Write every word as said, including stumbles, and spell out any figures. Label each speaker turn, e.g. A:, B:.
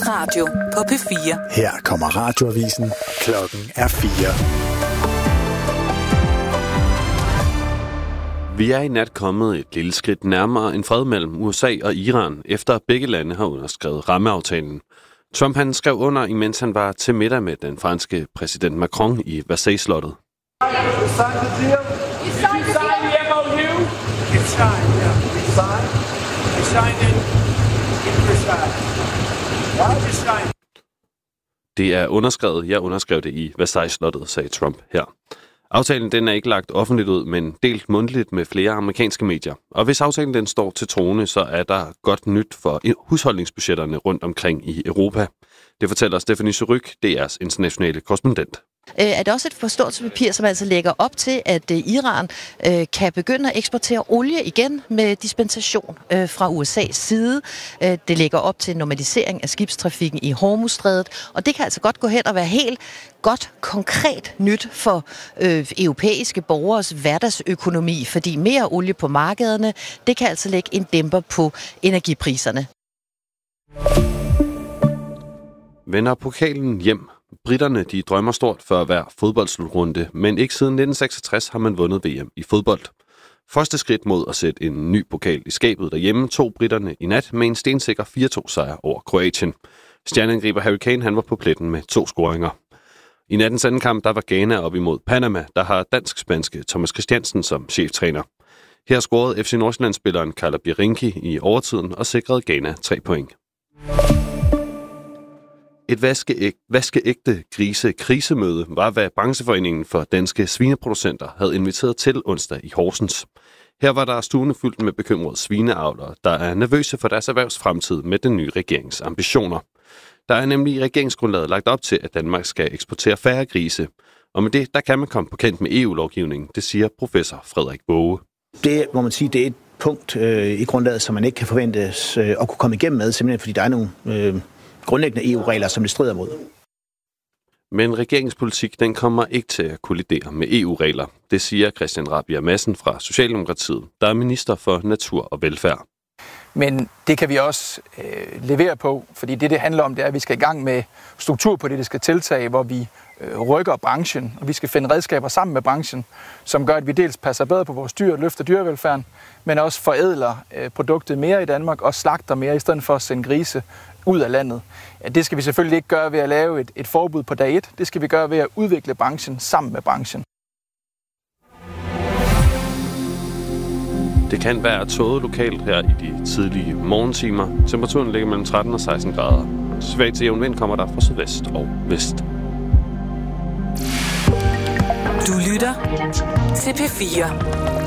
A: Natradio på P fire.
B: Her kommer radioavisen. Klokken er fire.
C: Vi er i nat kommet et lille skridt nærmere en fred mellem U S A og Iran, efter begge lande har underskrevet rammeaftalen. Trump han skrev under, imens han var til middag med den franske præsident Macron i Versailles-slottet. Det er underskrevet. Jeg underskrev det i Versailles-slottet, sagde Trump her. Aftalen den er ikke lagt offentligt ud, men delt mundtligt med flere amerikanske medier. Og hvis aftalen den står til troende, så er der godt nyt for husholdningsbudgetterne rundt omkring i Europa. Det fortæller Stephanie Suryk, D R's internationale korrespondent.
D: Er det også et forståelsespapir, som altså lægger op til, at Iran øh, kan begynde at eksportere olie igen med dispensation øh, fra U S A's side. Øh, det lægger op til normalisering af skibstrafikken i Hormuzstrædet, og det kan altså godt gå hen og være helt godt konkret nyt for øh, europæiske borgeres hverdagsøkonomi, fordi mere olie på markederne, det kan altså lægge en dæmper på energipriserne.
C: Vender pokalen hjem. Britterne de drømmer stort for hver fodboldslutrunde, men ikke siden nitten seksogtres har man vundet V M i fodbold. Første skridt mod at sætte en ny pokal i skabet derhjemme tog britterne i nat med en stensikker fire to sejr over Kroatien. Stjerneangriber Harry Kane han var på pletten med to scoringer. I nattens anden kamp der var Ghana op imod Panama, der har dansk-spanske Thomas Christiansen som cheftræner. Her scorede F C Nordsjælland-spilleren Carla Birinki i overtiden og sikrede Ghana tre point. Et vaskeæg, vaskeægte grise-krisemøde var, hvad brancheforeningen for danske svineproducenter havde inviteret til onsdag i Horsens. Her var der stuende fyldt med bekymrede svineavlere, der er nervøse for deres erhvervsfremtid med den nye regerings ambitioner. Der er nemlig i regeringsgrundlaget lagt op til, at Danmark skal eksportere færre grise. Og med det, der kan man komme på kant med E U-lovgivningen, det siger professor Frederik Waage.
E: Det må man sige, det er et punkt øh, i grundlaget, som man ikke kan forventes øh, at kunne komme igennem med, simpelthen fordi der er nogle øh, grundlæggende E U-regler, som det strider mod.
C: Men regeringspolitik den kommer ikke til at kollidere med E U-regler. Det siger Christian Rabjerg Madsen fra Socialdemokratiet, der er minister for natur og velfærd.
F: Men det kan vi også øh, levere på, fordi det, det handler om, det er, at vi skal i gang med strukturpolitiske tiltag, hvor vi øh, rykker branchen, og vi skal finde redskaber sammen med branchen, som gør, at vi dels passer bedre på vores dyr og løfter dyrevelfærden, men også forædler øh, produktet mere i Danmark og slagter mere, i stedet for at sende grise ud af landet. Ja, det skal vi selvfølgelig ikke gøre ved at lave et, et forbud på dag et. Det skal vi gøre ved at udvikle branchen sammen med branchen.
C: Det kan være tåget lokalt her i de tidlige morgentimer. Temperaturen ligger mellem tretten og seksten grader. Svag til jævn vind kommer der fra sydvest og vest.
A: Du lytter til P fire.